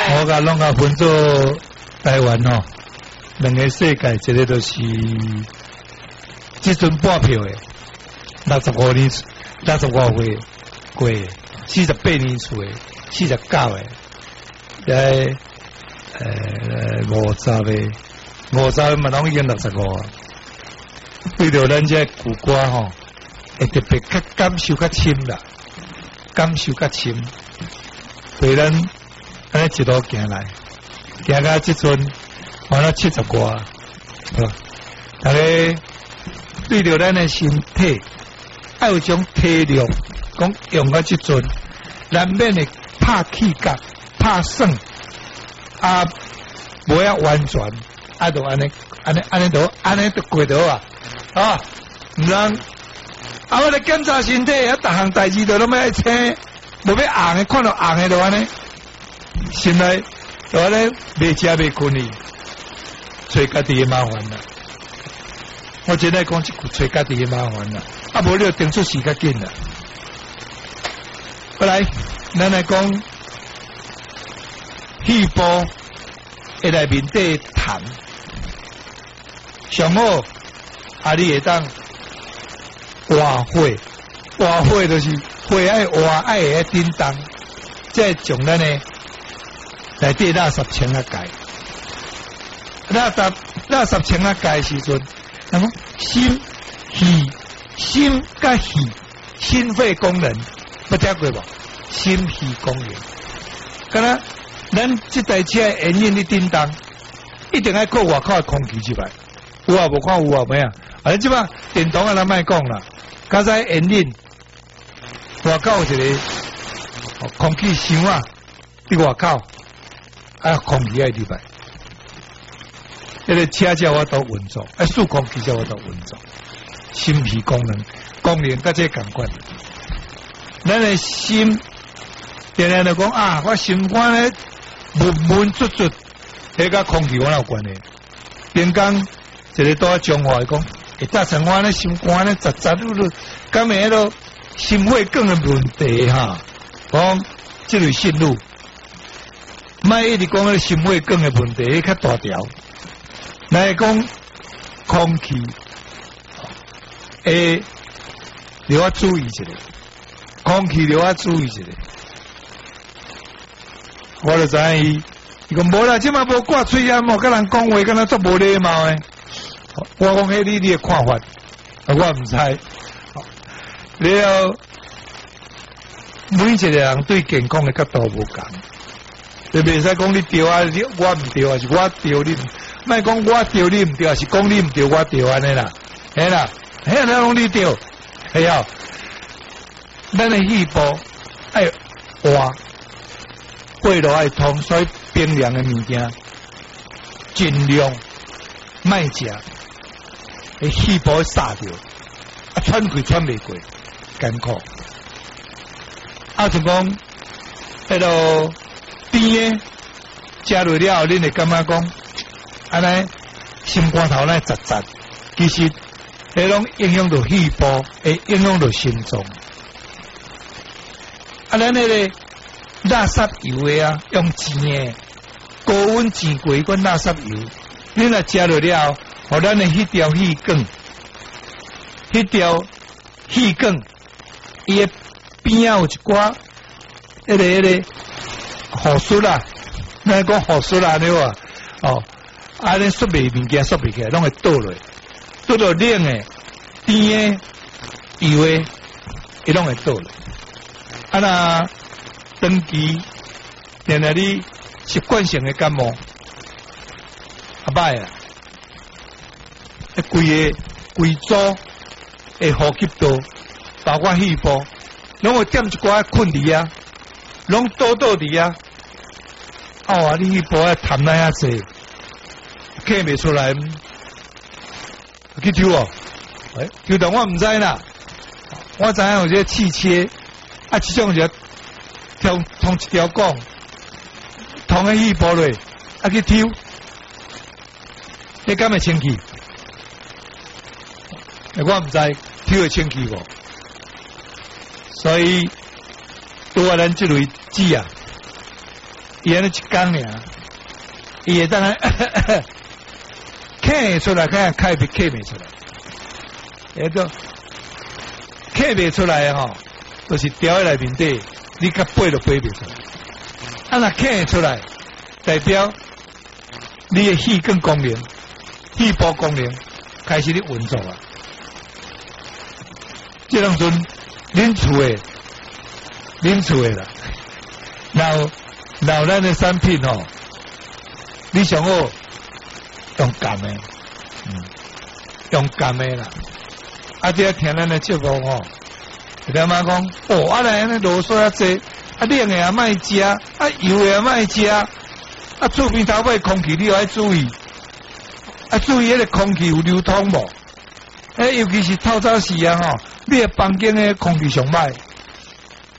我甲拢甲分做台湾吼，两个世界，一个就是即阵半票的65年，65岁过的，48年出的，49的，50嘛拢已经65啊。对着咱这古歌吼，会特别较感受较深啦，感受较深。对咱安尼一路行来，行到即阵，完了70外，大家对着咱的身体，要有种体力，讲用到即阵，难免会拍气角、拍算，啊，无遐完全，啊，就安尼就过到啊。啊，唔通啊！我来检查身体，啊，逐项代志都拢要清，无要硬的，看到硬的就安尼，心内就安尼未食未困哩，找家己的麻烦啦。我真爱讲一句，找家己的麻烦啦。啊，无你就定出时较紧啦。过来，咱来讲气波会来面对痰，上好。啊！你会当活火，活火就是火爱活爱会叮当，再从咱呢内底垃圾清啊解，垃圾清啊解时阵，那么心甲肺心肺功能，不听过无？心肺功能，敢若咱这台车的引擎的叮当，一定要靠外口的空气入来，有啊无看有啊没啊？啊！即摆电动啊，咱莫讲啦。刚才引擎外口有一个空气箱啊，伫外口啊，空气爱入来，迄个车才我都运作，啊，数空气才我都运作。心脾功能甲这共款。咱的心，定定就讲啊，我心肝咧闷卒，迄甲空气我有关系。顶工一个拄啊中华讲。会造成我咧心肝咧杂噜，咁咪迄个心血管的问题哈，讲即类线路，莫一直讲迄心血管的问题，迄较大条。来讲空气，你要注意一下，空气你要注意一下。我就知伊讲无啦，即马无挂喙啊，无甲人讲话，敢若足无礼貌诶。我讲迄你的看法，我唔知。你要每一个人对健康的角度无共，你袂使讲你对啊，我唔对啊，是我对你，莫讲我对你唔对，是讲你唔对我对安尼啦，嘿啦，嘿啦，拢你对，系啊。咱的气部爱活，血路爱通，所以冰凉的物件尽量莫食。气部杀掉，啊喘气喘袂过，艰苦。啊，就讲迄个甜的食落了后，恁会感觉讲，安尼心肝头那杂，其实迄种影响到气部，会影响到心脏。啊，咱那个垃圾油的啊，用煎的高温煎过迄款垃圾油，恁若食落了。互咱的迄条气管，伊的边仔有一寡迄个护湿啦，咱讲护湿啦，对哇？哦，啊，恁缩袂物件缩袂起来，拢会倒落，倒到冷的、甜的、油的，伊拢会倒落。啊，那长期定定你习惯性的感冒，啊歹啊。规组的呼吸道，包括肺部，拢会点一寡困伫啊，拢倒伫啊。哦，你肺部啊痰那样济，咳袂出来，去抽哦。抽但我唔知啦，我知影有这气切，啊，这种就通一条管，通喺肺部内，啊去抽，你敢会清气？我唔知抽会清气无，所以对我咱这类子啊， 伊安尼一讲尔，伊会当来咳出来，看咳袂出来，那个咳袂出来吼，就是掉在内面底，你甲背都背袂出来。啊，若咳出来，代表你的气管功能、气部功能开始咧运作啊。这当阵，恁厝的啦，然后咱的产品吼，你上好用甘的，用甘的啦。啊，这听咱的节目吼，他妈讲哦，啊来那啰嗦啊济，啊冷的也莫食，啊油的也莫食，啊厝边头尾空气你要注意，啊注意迄个空气有流通无？尤其是透早时啊吼，你的房间的空气上歹。